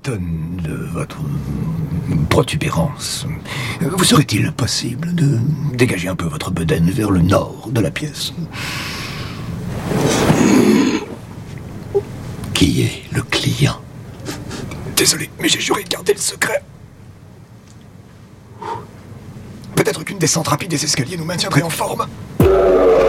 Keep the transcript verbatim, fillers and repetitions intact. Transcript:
m'étonne de votre protubérance. Vous serait-il possible de dégager un peu votre bedaine vers le nord de la pièce? Qui est le client? Désolé, mais j'ai juré de garder le secret. Peut-être qu'une descente rapide des escaliers nous maintiendrait en forme.